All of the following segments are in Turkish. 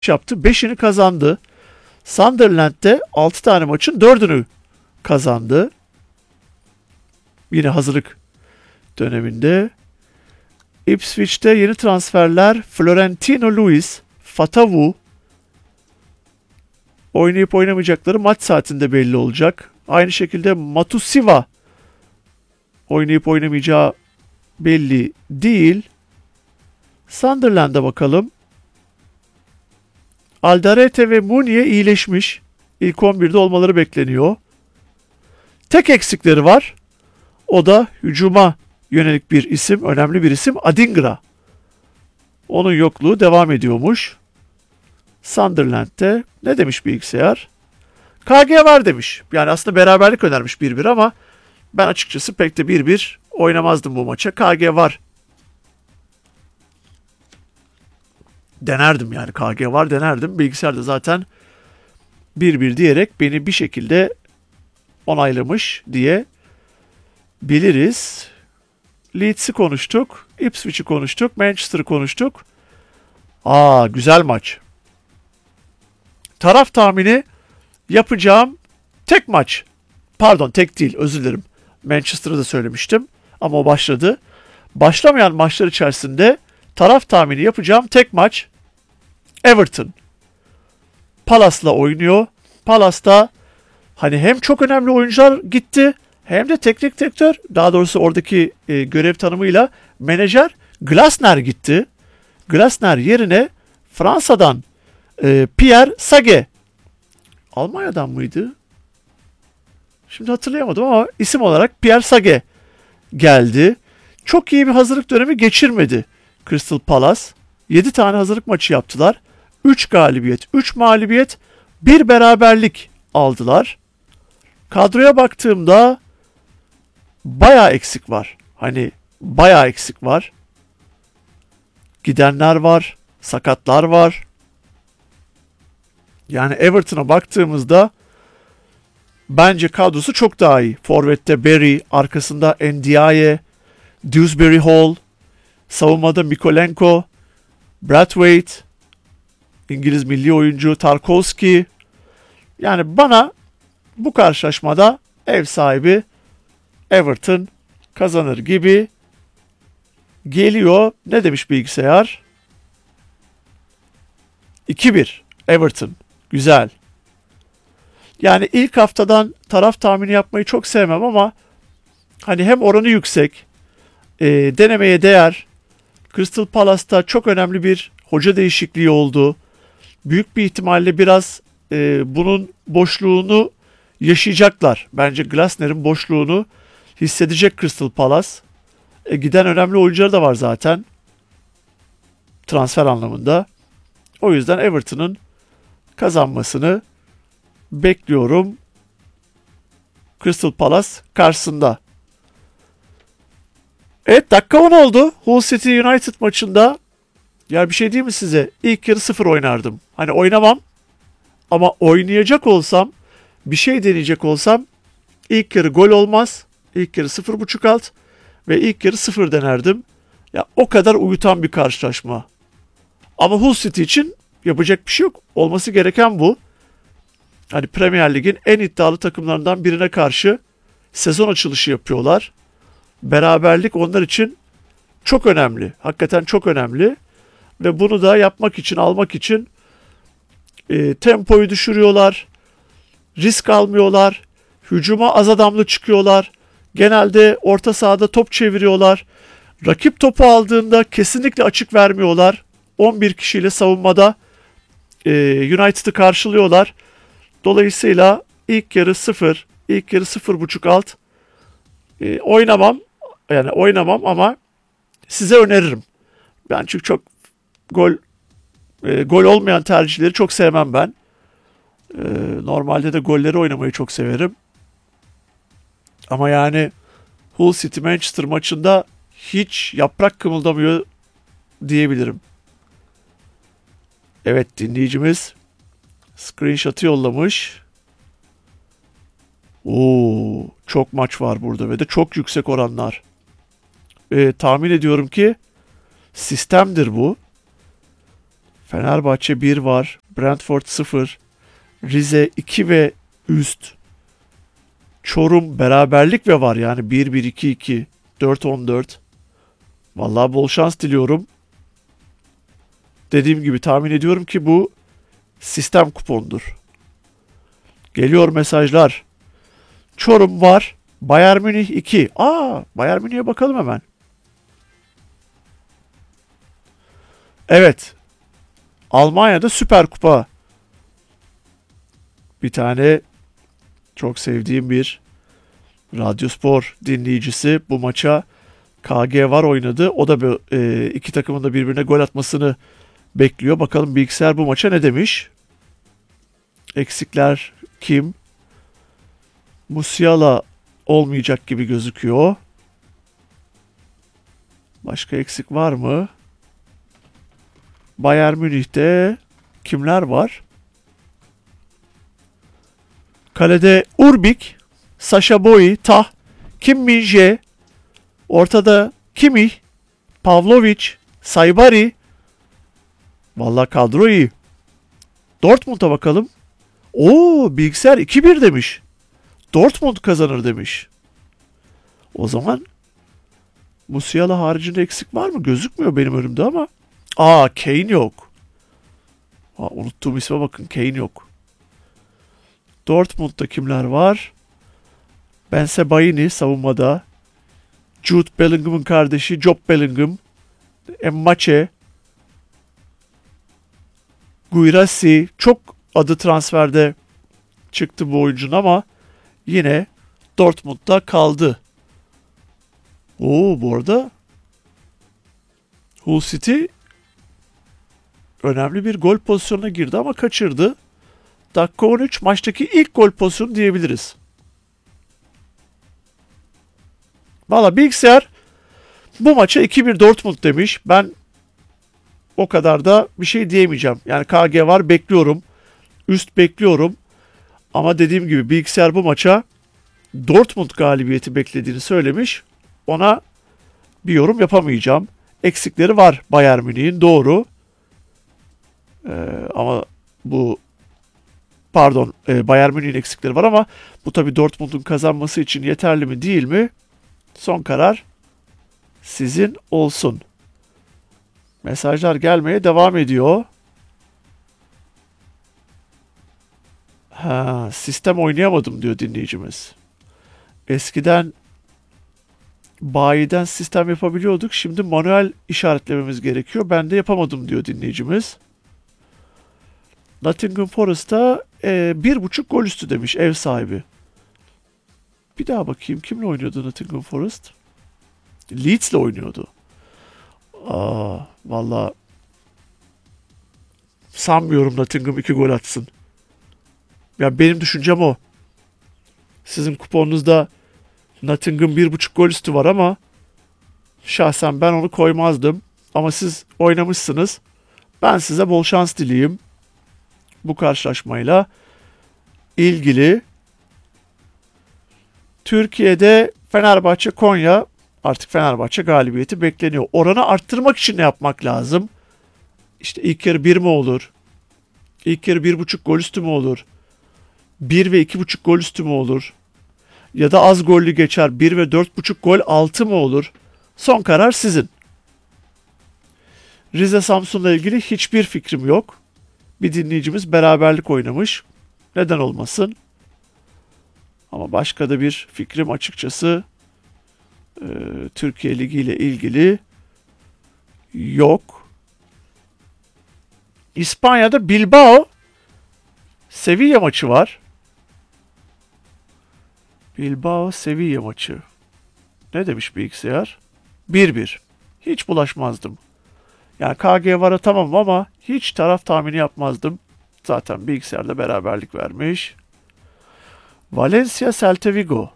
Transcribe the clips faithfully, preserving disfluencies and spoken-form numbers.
yaptı. beşini kazandı. Sunderland'de altı tane maçın dördünü kazandı. Yine hazırlık döneminde. Ipswich'te yeni transferler Florentino Luis, Fatavu. Oynayıp oynamayacakları maç saatinde belli olacak. Aynı şekilde Matusiwa oynayıp oynamayacağı belli değil. Sunderland'a bakalım. Alderete ve Munier iyileşmiş. İlk on birde olmaları bekleniyor. Tek eksikleri var. O da hücuma yönelik bir isim, önemli bir isim Adingra. Onun yokluğu devam ediyormuş. Sunderland'de ne demiş bilgisayar? K G var demiş. Yani aslında beraberlik önermiş bir bir ama ben açıkçası pek de bir bir oynamazdım bu maça. K G var. Denerdim yani K G var denerdim. Bilgisayarda zaten bir bir diyerek beni bir şekilde onaylamış diye biliriz. Leeds'i konuştuk. Ipswich'i konuştuk. Manchester'ı konuştuk. Aa, güzel maç. Taraf tahmini yapacağım tek maç. Pardon, tek değil, özür dilerim. Manchester'ı da söylemiştim ama o başladı. Başlamayan maçlar içerisinde taraf tahmini yapacağım tek maç Everton. Palace'la oynuyor. Palace'da hani hem çok önemli oyuncular gitti hem de teknik direktör, daha doğrusu oradaki e, görev tanımıyla menajer Glasner gitti. Glasner yerine Fransa'dan e, Pierre Sage, Almanya'dan mıydı? Şimdi hatırlayamadım ama isim olarak Pierre Sage geldi. Çok iyi bir hazırlık dönemi geçirmedi Crystal Palace. yedi tane hazırlık maçı yaptılar. üç galibiyet, üç mağlubiyet, bir beraberlik aldılar. Kadroya baktığımda bayağı eksik var. Hani bayağı eksik var. Gidenler var, sakatlar var. Yani Everton'a baktığımızda bence kadrosu çok daha iyi. Forvet'te Barry, arkasında Ndiaye, Dewsbury Hall, savunmada Mikolenko, Brathwaite, İngiliz milli oyuncu Tarkowski. Yani bana bu karşılaşmada ev sahibi Everton kazanır gibi geliyor. Ne demiş bilgisayar? iki bir Everton. Güzel. Yani ilk haftadan taraf tahmini yapmayı çok sevmem ama hani hem oranı yüksek, e, denemeye değer. Crystal Palace'ta çok önemli bir hoca değişikliği oldu. Büyük bir ihtimalle biraz e, bunun boşluğunu yaşayacaklar. Bence Glasner'in boşluğunu hissedecek Crystal Palace. E, giden önemli oyuncuları da var zaten. Transfer anlamında. O yüzden Everton'ın kazanmasını bekliyorum. Crystal Palace karşısında. Evet, dakika on oldu. Hull City United maçında. Ya bir şey diyeyim mi size? İlk yarı sıfır oynardım. Hani oynamam ama oynayacak olsam, bir şey deneyecek olsam ilk yarı gol olmaz. İlk yarı sıfır buçuk alt ve ilk yarı sıfır denerdim. Ya o kadar uyutan bir karşılaşma. Ama Hull City için yapacak bir şey yok. Olması gereken bu. Hani Premier Lig'in en iddialı takımlarından birine karşı sezon açılışı yapıyorlar. Beraberlik onlar için çok önemli. Hakikaten çok önemli. Ve bunu da yapmak için, almak için e, tempoyu düşürüyorlar. Risk almıyorlar. Hücuma az adamlı çıkıyorlar. Genelde orta sahada top çeviriyorlar. Rakip topu aldığında kesinlikle açık vermiyorlar. on bir kişiyle savunmada e, United'ı karşılıyorlar. Dolayısıyla ilk yarı sıfır, ilk yarı sıfır buçuk alt e, oynamam. Yani oynamam ama size öneririm. Ben çünkü çok gol e, gol olmayan tercihleri çok sevmem ben. E, normalde de golleri oynamayı çok severim. Ama yani Hull City Manchester maçında hiç yaprak kımıldamıyor diyebilirim. Evet, dinleyicimiz screenshot'ı yollamış. Oo, çok maç var burada ve de çok yüksek oranlar. E, tahmin ediyorum ki sistemdir bu. Fenerbahçe bir var. Brentford sıfır. Rize iki ve üst. Çorum beraberlik ve var yani bir bir iki iki. dört on dört. Vallahi bol şans diliyorum. Dediğim gibi tahmin ediyorum ki bu sistem kupondur. Geliyor mesajlar. Çorum var. Bayern Münih iki. Aa, Bayern Münih'e bakalım hemen. Evet. Almanya'da Süper Kupa. Bir tane çok sevdiğim bir Radyospor dinleyicisi bu maça K G var oynadı. O da e, iki takımın da birbirine gol atmasını bekliyor. Bakalım bilgisayar bu maça ne demiş? Eksikler kim? Musiala olmayacak gibi gözüküyor. Başka eksik var mı? Bayern Münih'te kimler var? Kalede Urbik, Sasha Boy, Tah, Kim Min-jae, ortada Kimmich, Pavlovic, Saibari. Vallahi kadro iyi. Dortmund'a bakalım. Oo, bilgisayar iki bir demiş. Dortmund kazanır demiş. O zaman Musiala haricinde eksik var mı? Gözükmüyor benim önümde ama. Aa, Kane yok. Aa, unuttuğum isme bakın, Kane yok. Dortmund'da kimler var? Bensebaini savunmada. Jude Bellingham'ın kardeşi Job Bellingham. Mbappe. Guirassy. Çok adı transferde çıktı bu oyuncunun ama yine Dortmund'da kaldı. Oo, bu arada Hull City önemli bir gol pozisyonuna girdi ama kaçırdı. Dakika on üç, maçtaki ilk gol pozisyonu diyebiliriz. Valla bilgisayar bu maça iki bir Dortmund demiş. Ben o kadar da bir şey diyemeyeceğim. Yani K G var, bekliyorum. Üst bekliyorum. Ama dediğim gibi bilgisayar bu maça Dortmund galibiyeti beklediğini söylemiş. Ona bir yorum yapamayacağım. Eksikleri var Bayern Münih'in, doğru. Ee, ama bu pardon e, Bayern Münih'in eksikleri var ama bu tabii Dortmund'un kazanması için yeterli mi değil mi? Son karar sizin olsun. Mesajlar gelmeye devam ediyor. Ha, sistem oynayamadım diyor dinleyicimiz. Eskiden bayiden sistem yapabiliyorduk. Şimdi manuel işaretlememiz gerekiyor. Ben de yapamadım diyor dinleyicimiz. Nottingham Forest'a e, bir buçuk gol üstü demiş ev sahibi. Bir daha bakayım, kimle oynuyordu Nottingham Forest? Leeds'le oynuyordu. Aa, vallahi sanmıyorum Nottingham iki gol atsın. Ya benim düşüncem o. Sizin kuponunuzda Nottingham bir buçuk gol üstü var ama şahsen ben onu koymazdım. Ama siz oynamışsınız. Ben size bol şans dileyeyim. Bu karşılaşmayla ilgili. Türkiye'de Fenerbahçe Konya, artık Fenerbahçe galibiyeti bekleniyor. Oranı arttırmak için ne yapmak lazım? İşte ilk yarı bir mi olur? İlk yarı bir buçuk gol üstü mü olur? bir ve iki buçuk gol üstü mü olur? Ya da az gollü geçer bir ve dört buçuk gol altı mı olur? Son karar sizin. Rize Samsun'la ilgili hiçbir fikrim yok. Bir dinleyicimiz beraberlik oynamış. Neden olmasın? Ama başka da bir fikrim açıkçası e, Türkiye Ligi ile ilgili yok. İspanya'da Bilbao Sevilla maçı var. Bilbao Sevilla maçı. Ne demiş bilgisayar? bir bir. Hiç bulaşmazdım. Yani K G var'a tamam ama hiç taraf tahmini yapmazdım. Zaten bilgisayarda beraberlik vermiş. Valencia Celta Vigo.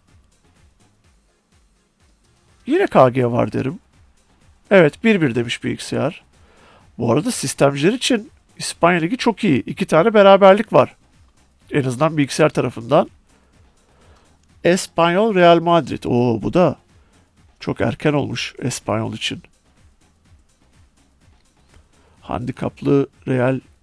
Yine K G var derim. Evet, bir bir demiş bilgisayar. Bu arada sistemciler için İspanya Ligi çok iyi. İki tane beraberlik var. En azından bilgisayar tarafından. Espanyol Real Madrid. Oo, bu da çok erken olmuş Espanyol için. Handikaplı Real